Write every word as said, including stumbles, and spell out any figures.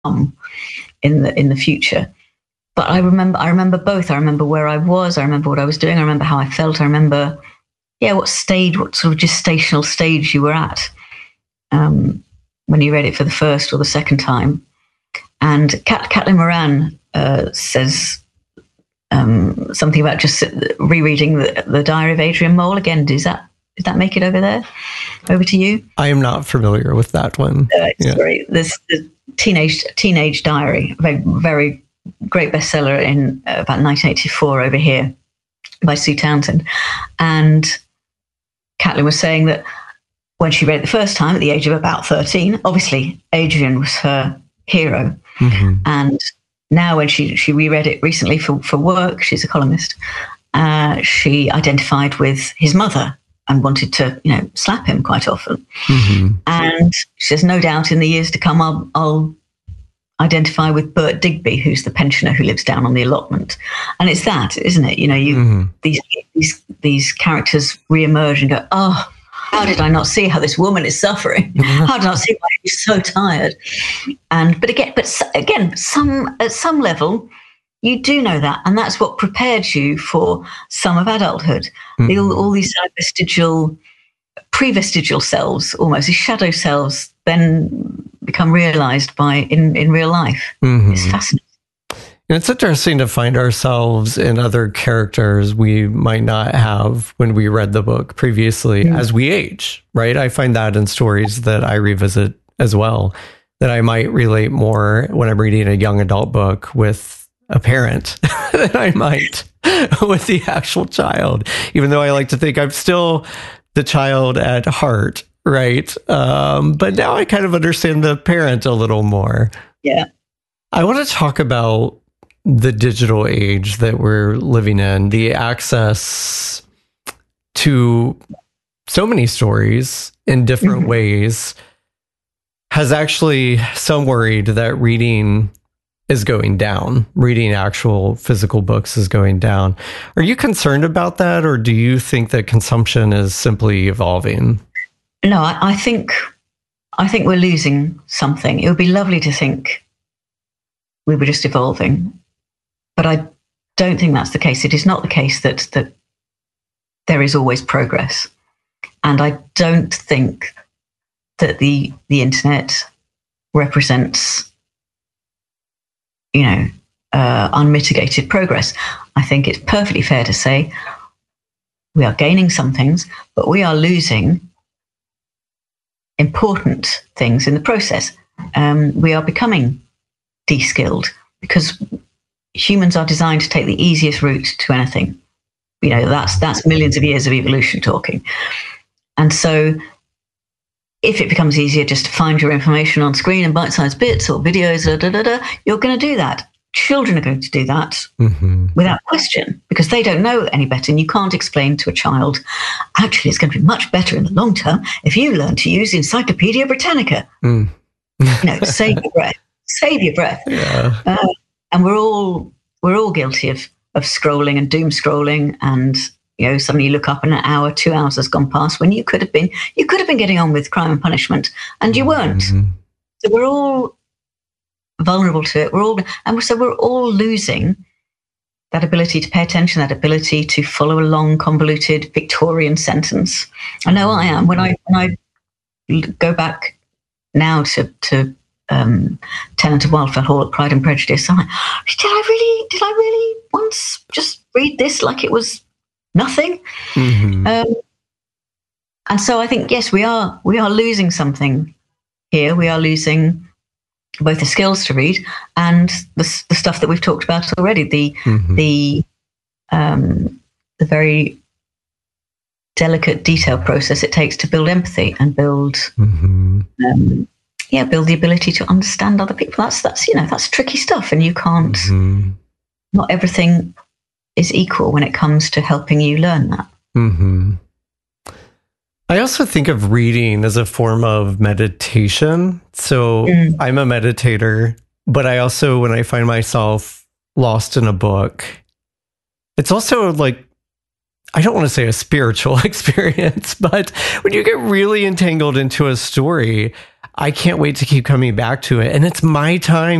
in the in the future. But I remember I remember both. I remember where I was. I remember what I was doing. I remember how I felt. I remember, yeah, what stage, what sort of gestational stage you were at um, when you read it for the first or the second time. And Cat, Caitlin Moran uh, says um, something about just rereading the, the Diary of Adrian Mole again. Does that does that make it over there? Over to you. I am not familiar with that one. Uh, it's yeah. great. This the teenage teenage diary, very very. great bestseller in uh, about nineteen eighty-four over here by Sue Townsend. And Caitlin was saying that when she read it the first time at the age of about thirteen, obviously Adrian was her hero. Mm-hmm. And now when she, she reread it recently for, for work, she's a columnist, uh, she identified with his mother and wanted to, you know, slap him quite often. Mm-hmm. And she says, no doubt in the years to come, I'll, I'll identify with Bert Digby, who's the pensioner who lives down on the allotment. And it's that, isn't it? You know, you mm-hmm. these these these characters reemerge and go, oh, how did I not see how this woman is suffering? Mm-hmm. How did I not see why she's so tired? And but again, but again, some at some level, you do know that, and that's what prepared you for some of adulthood. Mm-hmm. The, all, all these vestigial, pre-vestigial selves, almost these shadow selves, then become realized by in, in real life. Mm-hmm. It's fascinating. And it's interesting to find ourselves in other characters we might not have when we read the book previously mm-hmm. as we age, right? I find that in stories that I revisit as well, that I might relate more when I'm reading a young adult book with a parent than I might with the actual child, even though I like to think I'm still the child at heart. Right. Um, but now I kind of understand the parent a little more. Yeah. I want to talk about the digital age that we're living in, the access to so many stories in different mm-hmm. ways has actually some worried that reading is going down. Reading actual physical books is going down. Are you concerned about that, or do you think that consumption is simply evolving? No, I, I think I think we're losing something. It would be lovely to think we were just evolving, but I don't think that's the case. It is not the case that that there is always progress, and I don't think that the the internet represents, you know, uh, unmitigated progress. I think it's perfectly fair to say we are gaining some things, but we are losing important things in the process. Um, we are becoming de-skilled because humans are designed to take the easiest route to anything. You know, that's that's millions of years of evolution talking. And so if it becomes easier just to find your information on screen in bite-sized bits or videos, da, da, da, da, you're going to do that. Children are going to do that mm-hmm. without question, because they don't know any better. And you can't explain to a child, actually, it's going to be much better in the long term if you learn to use Encyclopedia Britannica. Mm. You know, save your breath. Save your breath. Yeah. Uh, and we're all we're all guilty of of scrolling and doom scrolling, and you know, suddenly you look up and an hour, two hours has gone past when you could have been you could have been getting on with Crime and Punishment, and you weren't. Mm-hmm. So we're all vulnerable to it. We're all, and so we're all losing that ability to pay attention, that ability to follow a long, convoluted Victorian sentence. I know I am. When I when I go back now to to um, Tenant of Wildfell Hall at Pride and Prejudice, I'm like, did I really, did I really once just read this like it was nothing? Mm-hmm. Um, and so I think yes, we are we are losing something here. We are losing both the skills to read and the, the stuff that we've talked about already, the mm-hmm. the um, the very delicate detail process it takes to build empathy and build mm-hmm. um, yeah build the ability to understand other people. That's that's you know that's tricky stuff, and you can't. Mm-hmm. Not everything is equal when it comes to helping you learn that. Mm-hmm. I also think of reading as a form of meditation. So mm. I'm a meditator, but I also, when I find myself lost in a book, it's also like, I don't want to say a spiritual experience, but when you get really entangled into a story, I can't wait to keep coming back to it. And it's my time